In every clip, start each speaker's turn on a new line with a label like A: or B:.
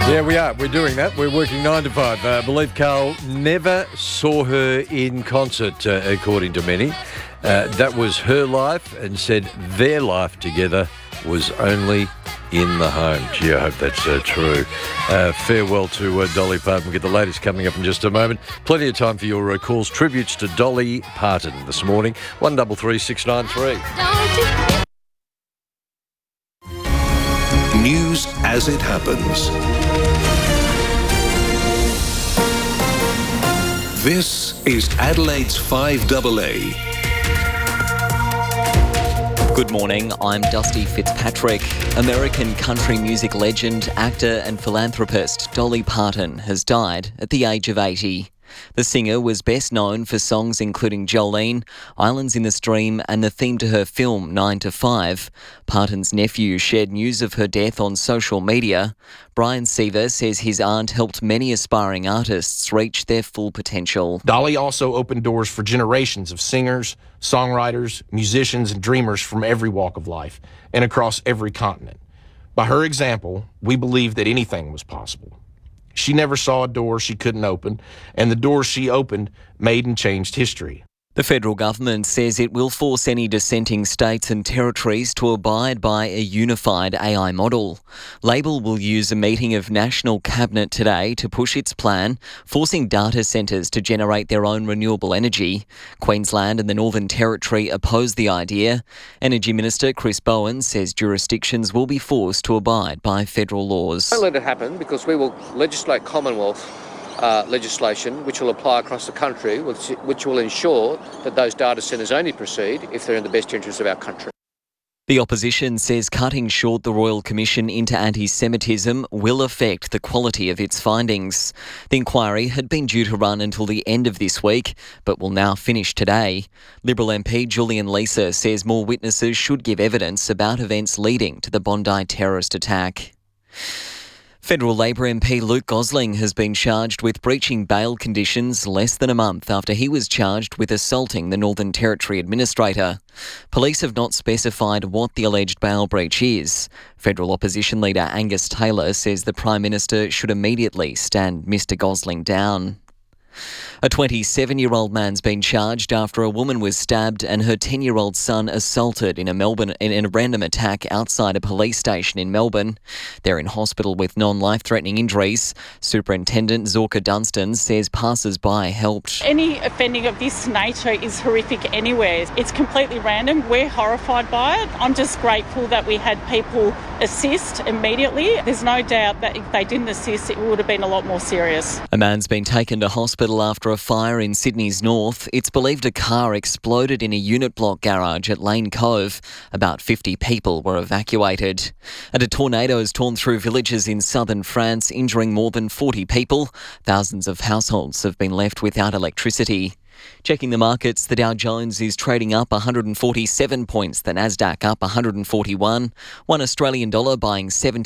A: Yeah, we are. We're doing that. We're working 9 to 5. I believe Carl never saw her in concert, according to many. That was her life, and said their life together was only in the home. Gee, I hope that's true. Farewell to Dolly Parton. We'll get the latest coming up in just a moment. Plenty of time for your calls. Tributes to Dolly Parton this morning. 133 693.
B: News as it happens. This is Adelaide's 5AA.
C: Good morning, I'm Dusty Fitzpatrick. American country music legend, actor and philanthropist Dolly Parton has died at the age of 80. The singer was best known for songs including Jolene, Islands in the Stream and the theme to her film 9 to 5. Parton's nephew shared news of her death on social media. Brian Seaver says his aunt helped many aspiring artists reach their full potential.
D: Dolly also opened doors for generations of singers, songwriters, musicians and dreamers from every walk of life and across every continent. By her example, we believe that anything was possible. She never saw a door she couldn't open, and the doors she opened made and changed history.
C: The federal government says it will force any dissenting states and territories to abide by a unified AI model. Labor will use a meeting of National Cabinet today to push its plan, forcing data centres to generate their own renewable energy. Queensland and the Northern Territory oppose the idea. Energy Minister Chris Bowen says jurisdictions will be forced to abide by federal laws.
E: Don't let it happen, because we will legislate Commonwealth legislation which will apply across the country, which will ensure that those data centres only proceed if they're in the best interests of our country.
C: The opposition says cutting short the Royal Commission into anti-Semitism will affect the quality of its findings. The inquiry had been due to run until the end of this week, but will now finish today. Liberal MP Julian Leeser says more witnesses should give evidence about events leading to the Bondi terrorist attack. Federal Labor MP Luke Gosling has been charged with breaching bail conditions less than a month after he was charged with assaulting the Northern Territory Administrator. Police have not specified what the alleged bail breach is. Federal opposition leader Angus Taylor says the Prime Minister should immediately stand Mr Gosling down. A 27-year-old man's been charged after a woman was stabbed and her 10-year-old son assaulted in a random attack outside a police station in Melbourne. They're in hospital with non-life-threatening injuries. Superintendent Zorka Dunstan says passers-by helped.
F: Any offending of this nature is horrific anywhere. It's completely random. We're horrified by it. I'm just grateful that we had people assist immediately. There's no doubt that if they didn't assist, it would have been a lot more serious.
C: A man's been taken to hospital after a fire in Sydney's north. It's believed a car exploded in a unit block garage at Lane Cove. About 50 people were evacuated. And a tornado has torn through villages in southern France, injuring more than 40 people. Thousands of households have been left without electricity. Checking the markets, the Dow Jones is trading up 147 points, the Nasdaq up 141, one Australian dollar buying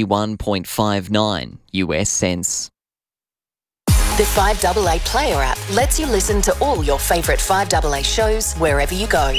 C: 71.59 US cents.
G: The 5AA Player app lets you listen to all your favourite 5AA shows wherever you go.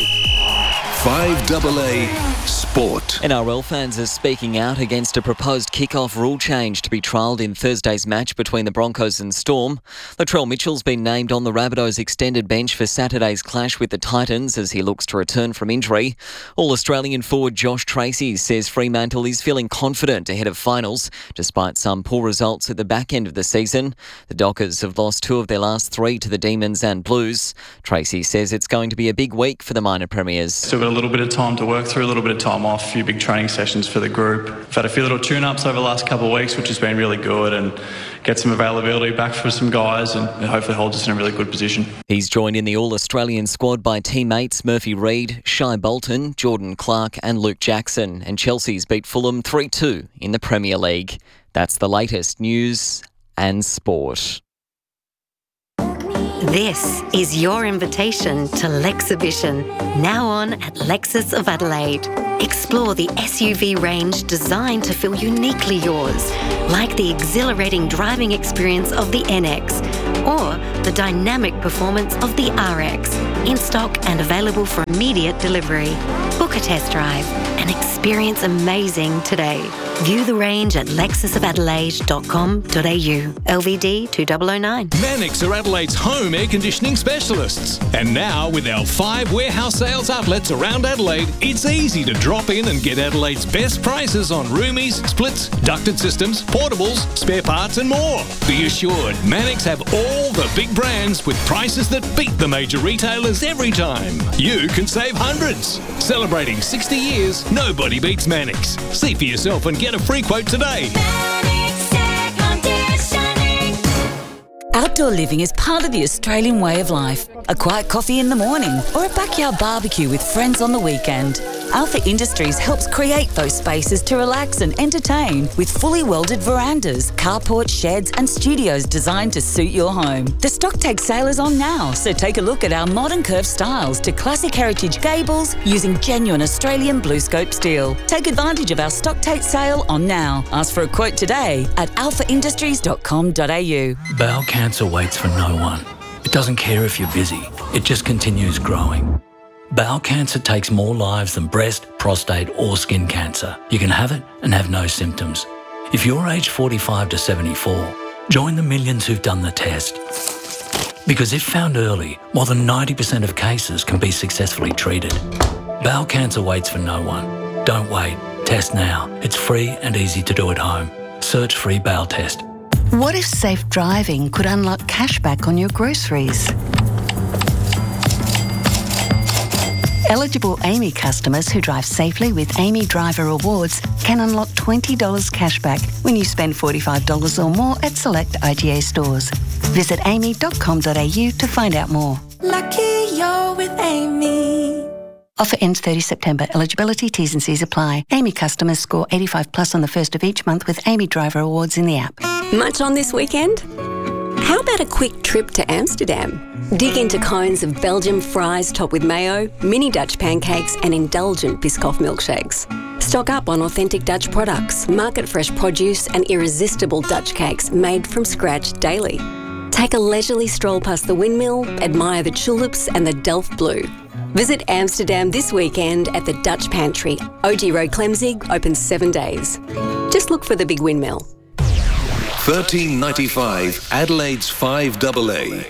B: 5AA Sport.
C: NRL fans are speaking out against a proposed kick-off rule change to be trialled in Thursday's match between the Broncos and Storm. Latrell Mitchell's been named on the Rabbitohs' extended bench for Saturday's clash with the Titans as he looks to return from injury. All-Australian forward Josh Tracy says Fremantle is feeling confident ahead of finals, despite some poor results at the back end of the season. The Dockers have lost 2 of their last 3 to the Demons and Blues. Tracy says it's going to be a big week for the minor premiers.
H: Still got a little bit of time to work through, a little bit of time off, a few big training sessions for the group. We've had a few little tune-ups over the last couple of weeks, which has been really good, and get some availability back for some guys and hopefully holds us in a really good position.
C: He's joined in the All-Australian squad by teammates Murphy Reid, Shai Bolton, Jordan Clark and Luke Jackson, and Chelsea's beat Fulham 3-2 in the Premier League. That's the latest news and sport.
I: This is your invitation to Lexhibition, now on at Lexus of Adelaide. Explore the SUV range designed to feel uniquely yours, like the exhilarating driving experience of the NX or the dynamic performance of the RX, in stock and available for immediate delivery. Book a test drive and experience amazing today. View the range at lexusofadelaide.com.au. LVD 2009.
J: Mannix are Adelaide's home air conditioning specialists. And now, with our 5 warehouse sales outlets around Adelaide, it's easy to drop in and get Adelaide's best prices on roomies, splits, ducted systems, portables, spare parts and more. Be assured, Mannix have all the big brands with prices that beat the major retailers every time. You can save hundreds. Celebrating 60 years, nobody beats Mannix. See for yourself and get a free quote today.
K: Outdoor living is part of the Australian way of life. A quiet coffee in the morning or a backyard barbecue with friends on the weekend. Alpha Industries helps create those spaces to relax and entertain with fully welded verandas, carport, sheds and studios designed to suit your home. The Stocktake sale is on now, so take a look at our modern curved styles to classic heritage gables using genuine Australian BlueScope steel. Take advantage of our Stocktake sale on now. Ask for a quote today at alphaindustries.com.au.
L: Bowel cancer waits for no one. It doesn't care if you're busy. It just continues growing. Bowel cancer takes more lives than breast, prostate or skin cancer. You can have it and have no symptoms. If you're aged 45 to 74, join the millions who've done the test. Because if found early, more than 90% of cases can be successfully treated. Bowel cancer waits for no one. Don't wait. Test now. It's free and easy to do at home. Search free bowel test.
M: What if safe driving could unlock cashback on your groceries? Eligible AAMI customers who drive safely with AAMI Driver Rewards can unlock $20 cashback when you spend $45 or more at select IGA stores. Visit aami.com.au to find out more.
N: Lucky you're with AAMI.
M: Offer ends 30 September. Eligibility, T's and C's apply. AAMI customers score 85 plus on the first of each month with AAMI Driver Awards in the app.
O: Much on this weekend? How about a quick trip to Amsterdam? Dig into cones of Belgian fries topped with mayo, mini Dutch pancakes and indulgent Biscoff milkshakes. Stock up on authentic Dutch products, market-fresh produce and irresistible Dutch cakes made from scratch daily. Take a leisurely stroll past the windmill, admire the tulips and the Delft Blue. Visit Amsterdam this weekend at the Dutch Pantry. OG Road Clemzig, open 7 days. Just look for the big windmill.
B: $13.95 Adelaide's 5AA.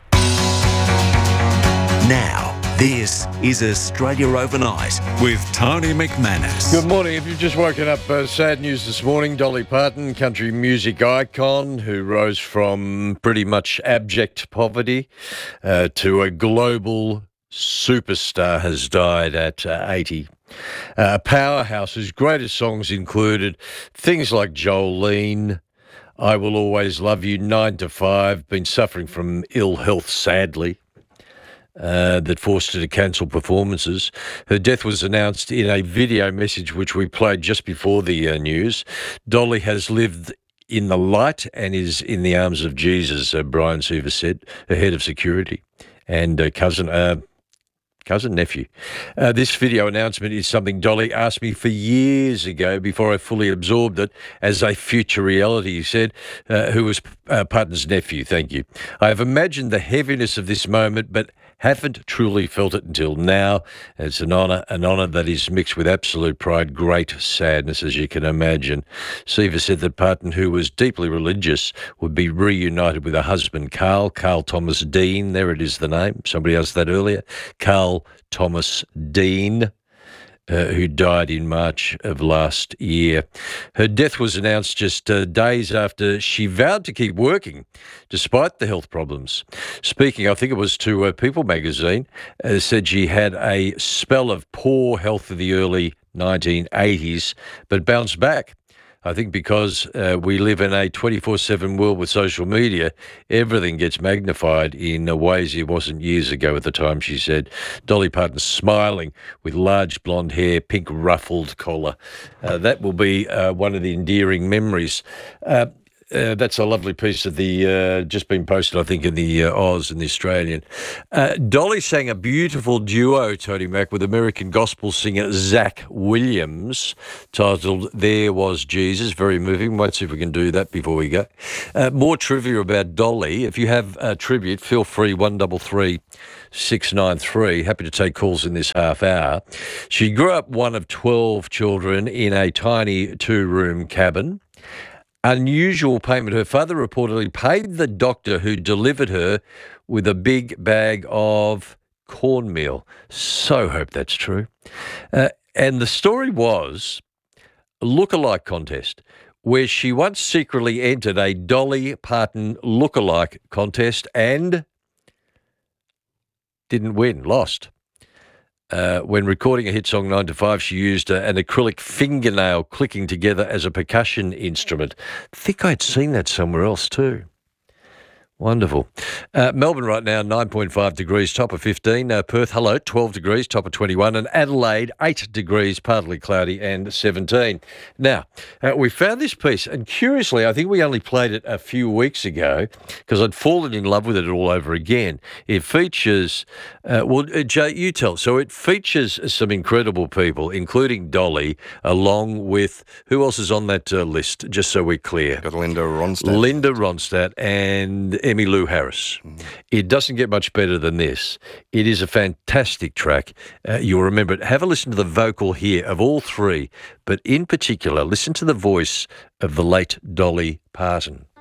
P: Now, this is Australia Overnight with Tony McManus.
A: Good morning. If you've just woken up, sad news this morning. Dolly Parton, country music icon who rose from pretty much abject poverty to a global superstar, has died at 80. A powerhouse whose greatest songs included things like Jolene, I Will Always Love You, 9 to 5, been suffering from ill health, sadly. That forced her to cancel performances. Her death was announced in a video message which we played just before the news. Dolly has lived in the light and is in the arms of Jesus, Brian Seaver said, her head of security and nephew. This video announcement is something Dolly asked me for years ago before I fully absorbed it as a future reality, he said, who was Parton's nephew. Thank you. I have imagined the heaviness of this moment, but haven't truly felt it until now. It's an honour that is mixed with absolute pride, great sadness, as you can imagine. Seaver said that Parton, who was deeply religious, would be reunited with her husband, Carl Thomas Dean. There it is, the name. Somebody asked that earlier. Carl Thomas Dean, who died in March of last year. Her death was announced just days after she vowed to keep working despite the health problems. Speaking, I think it was to People magazine, said she had a spell of poor health in the early 1980s, but bounced back. I think because we live in a 24/7 world with social media, everything gets magnified in ways it wasn't years ago at the time, she said. Dolly Parton smiling with large blonde hair, pink ruffled collar. That will be one of the endearing memories. That's a lovely piece of the, just been posted, I think, in the Oz and the Australian. Dolly sang a beautiful duo, Tony Mac, with American gospel singer Zach Williams, titled There Was Jesus. Very moving. Might see if we can do that before we go. More trivia about Dolly. If you have a tribute, feel free, 133 693. Happy to take calls in this half hour. She grew up one of 12 children in a tiny 2-room cabin. Unusual payment. Her father reportedly paid the doctor who delivered her with a big bag of cornmeal. So hope that's true. And the story was a lookalike contest where she once secretly entered a Dolly Parton lookalike contest and didn't win, lost. When recording a hit song 9 to 5, she used an acrylic fingernail clicking together as a percussion instrument. I think I'd seen that somewhere else too. Wonderful. Melbourne right now, 9.5 degrees, top of 15. Perth, 12 degrees, top of 21. And Adelaide, 8 degrees, partly cloudy, and 17. Now, we found this piece, and curiously, I think we only played it a few weeks ago because I'd fallen in love with it all over again. It features, Jay, you tell. So it features some incredible people, including Dolly, along with, who else is on that list, just so we're clear?
Q: Got Linda Ronstadt.
A: Linda Ronstadt and Emmylou Harris. It doesn't get much better than this. It is a fantastic track. You'll remember it. Have a listen to the vocal here of all three, but in particular, listen to the voice of the late Dolly Parton.